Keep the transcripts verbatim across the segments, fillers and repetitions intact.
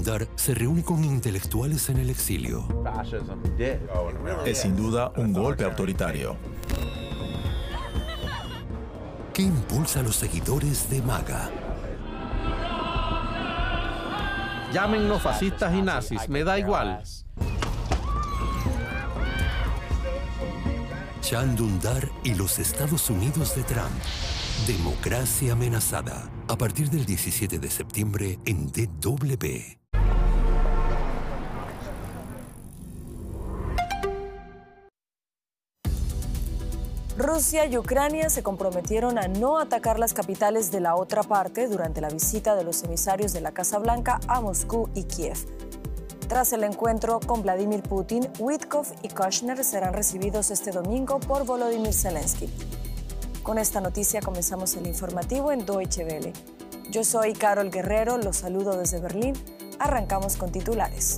Dündar se reúne con intelectuales en el exilio. Es sin duda un golpe autoritario. ¿Qué impulsa a los seguidores de MAGA? Llámennos fascistas y nazis, me da igual. Can Dündar y los Estados Unidos de Trump. Democracia amenazada. A partir del diecisiete de septiembre en D W. Rusia y Ucrania se comprometieron a no atacar las capitales de la otra parte durante la visita de los emisarios de la Casa Blanca a Moscú y Kiev. Tras el encuentro con Vladimir Putin, Witkoff y Kushner serán recibidos este domingo por Volodymyr Zelensky. Con esta noticia comenzamos el informativo en Deutsche Welle. Yo soy Carol Guerrero, los saludo desde Berlín. Arrancamos con titulares.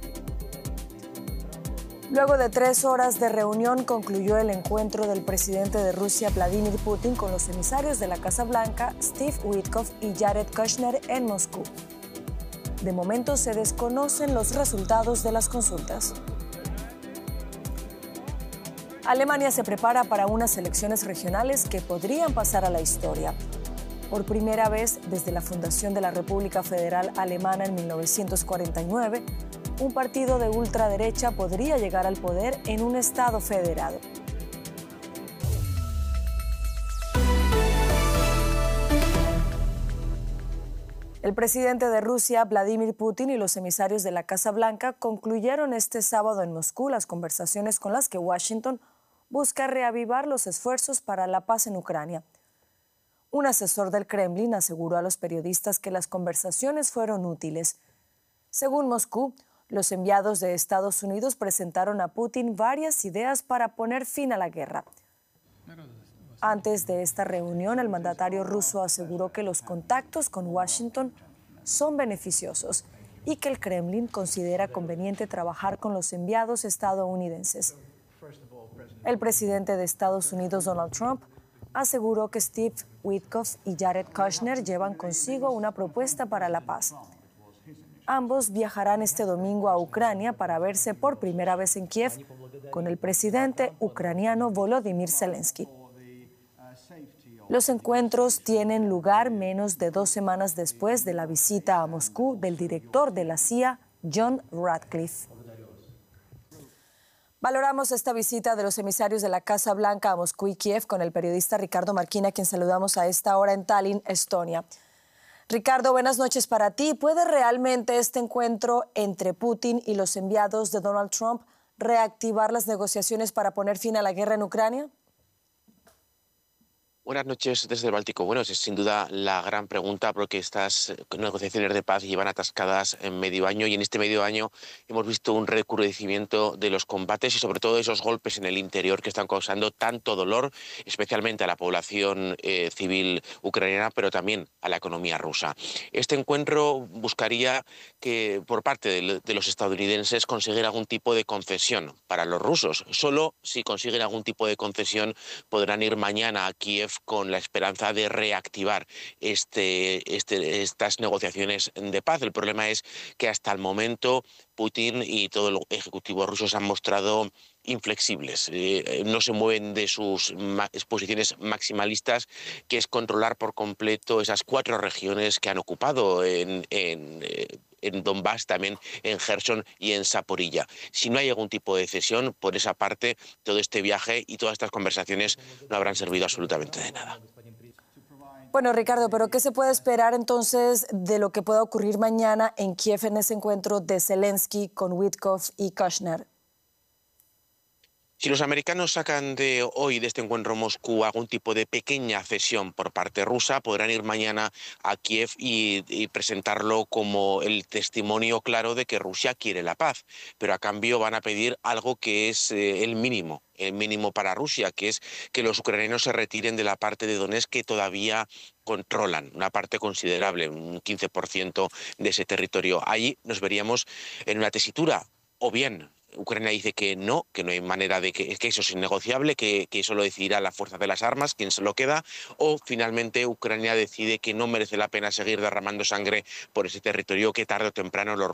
Luego de tres horas de reunión concluyó el encuentro del presidente de Rusia, Vladimir Putin, con los emisarios de la Casa Blanca, Steve Witkoff y Jared Kushner, en Moscú. De momento se desconocen los resultados de las consultas. Alemania se prepara para unas elecciones regionales que podrían pasar a la historia. Por primera vez desde la fundación de la República Federal Alemana en mil novecientos cuarenta y nueve, un partido de ultraderecha podría llegar al poder en un estado federado. El presidente de Rusia, Vladimir Putin, y los emisarios de la Casa Blanca concluyeron este sábado en Moscú las conversaciones con las que Washington busca reavivar los esfuerzos para la paz en Ucrania. Un asesor del Kremlin aseguró a los periodistas que las conversaciones fueron útiles. Según Moscú, los enviados de Estados Unidos presentaron a Putin varias ideas para poner fin a la guerra. Antes de esta reunión, el mandatario ruso aseguró que los contactos con Washington son beneficiosos y que el Kremlin considera conveniente trabajar con los enviados estadounidenses. El presidente de Estados Unidos, Donald Trump, aseguró que Steve Witkoff y Jared Kushner llevan consigo una propuesta para la paz. Ambos viajarán este domingo a Ucrania para verse por primera vez en Kiev con el presidente ucraniano Volodymyr Zelensky. Los encuentros tienen lugar menos de dos semanas después de la visita a Moscú del director de la C I A, John Ratcliffe. Valoramos esta visita de los emisarios de la Casa Blanca a Moscú y Kiev con el periodista Ricardo Marquina, a quien saludamos a esta hora en Tallinn, Estonia. Ricardo, buenas noches para ti. ¿Puede realmente este encuentro entre Putin y los enviados de Donald Trump reactivar las negociaciones para poner fin a la guerra en Ucrania? Buenas noches desde el Báltico. Bueno, es sin duda la gran pregunta porque estas negociaciones de paz llevan atascadas en medio año y en este medio año hemos visto un recrudecimiento de los combates y sobre todo esos golpes en el interior que están causando tanto dolor, especialmente a la población eh, civil ucraniana, pero también a la economía rusa. Este encuentro buscaría que por parte de, de los estadounidenses conseguir algún tipo de concesión para los rusos. Solo si consiguen algún tipo de concesión podrán ir mañana a Kiev con la esperanza de reactivar este, este, estas negociaciones de paz. El problema es que hasta el momento Putin y todo el ejecutivo ruso se han mostrado inflexibles, eh, no se mueven de sus ma posiciones maximalistas, que es controlar por completo esas cuatro regiones que han ocupado en, en, eh, en Donbass, también en Gerson y en Zaporilla. Si no hay algún tipo de cesión por esa parte, todo este viaje y todas estas conversaciones no habrán servido absolutamente de nada. Bueno, Ricardo, pero ¿qué se puede esperar entonces de lo que pueda ocurrir mañana en Kiev en ese encuentro de Zelensky con Witkoff y Kushner? Si los americanos sacan de hoy, de este encuentro en Moscú, algún tipo de pequeña cesión por parte rusa, podrán ir mañana a Kiev y, y presentarlo como el testimonio claro de que Rusia quiere la paz. Pero a cambio van a pedir algo que es eh, el mínimo, el mínimo para Rusia, que es que los ucranianos se retiren de la parte de Donetsk que todavía controlan, una parte considerable, un quince por ciento de ese territorio. Ahí nos veríamos en una tesitura, o bien Ucrania dice que no, que no hay manera de que, que eso es innegociable, que, que eso lo decidirá la fuerza de las armas, quien se lo queda, o finalmente Ucrania decide que no merece la pena seguir derramando sangre por ese territorio que tarde o temprano los